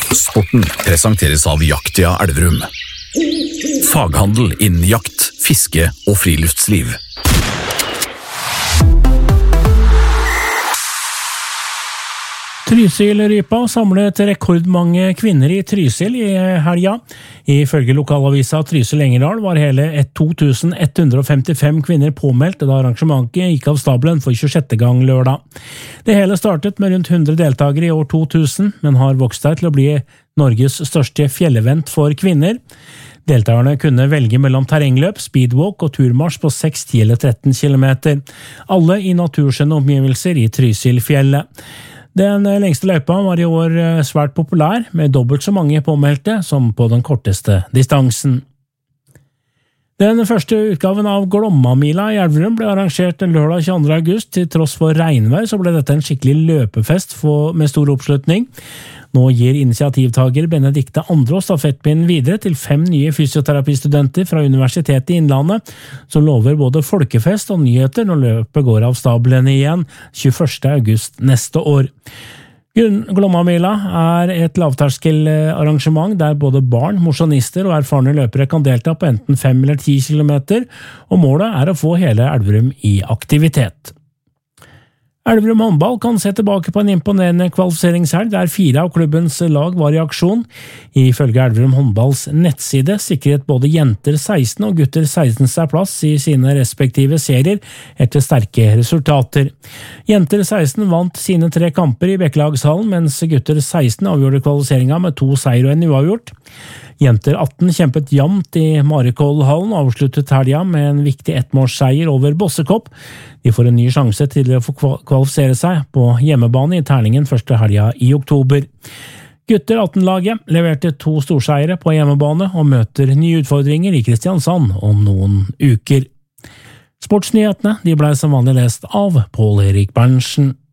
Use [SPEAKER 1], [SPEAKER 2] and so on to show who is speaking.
[SPEAKER 1] Sporten presenteres av Jaktia Elverum. Faghandel innen jakt, fiske og friluftsliv.
[SPEAKER 2] Trysil-rypa samlet rekordmange kvinner i Trysil i helga. Ifølge lokalavisa Trysil-Engerdal var hele 2155 kvinner påmeldt da arrangementet gikk av stabelen for 26. gang lørdag. Det hele startet med rundt 100 deltakere i år 2000, men har vokst seg til å bli Norges største fjellevent for kvinner. Deltakerne kunne velge mellom terrengløp, speedwalk og turmarsj på 6, 10 eller 13 kilometer. Alle i naturskjønne omgivelser i Trysilfjellet. Den lengste løypa var i år svært populær, med dobbelt så mange påmeldte som på den korteste distansen. Den første utgaven av Glomma-mila i Elverum ble arrangert lørdag 22. august. Til tross for regnvær så ble dette en skikkelig løpefest med stor oppslutning. Nå gir initiativtager Benedikte Andrå stafettpinnen videre til 5 nye fysioterapistudenter fra Universitetet i Innlandet, som lover både folkefest og nyheter når løpet går av stabelen igjen 21. august neste år. Glomma-mila er et lavterskelarrangement der både barn, mosjonister og erfarne løpere kan delta på enten 5 eller 10 kilometer, og målet er å få hele Elverum i aktivitet. Elverum håndball kan se tilbake på en imponerende kvalifiseringshelg der 4 av klubbens lag var i aksjon. Ifølge Elverum håndballs nettside sikret både jenter 16 og gutter 16 seg plass i sine respektive serier etter sterke resultater. Jenter 16 vant sine 3 kamper i Bekkelagshallen, mens gutter 16 avgjorde kvalifiseringen med 2 seier og en uavgjort. Jenter 18 kjempet jamt i Marikollhallen og avsluttet helga med en viktig ettmålsseier over Bossekopp. De får en ny sjanse til å få kvalifisere seg på hjemmebane i terningen første helga i oktober. Gutter 18-laget leverte 2 storseiere på hjemmebane og møter nye utfordringer i Kristiansand om noen uker. Sportsnyhetene ble som vanlig lest av Pål Erik Berntsen.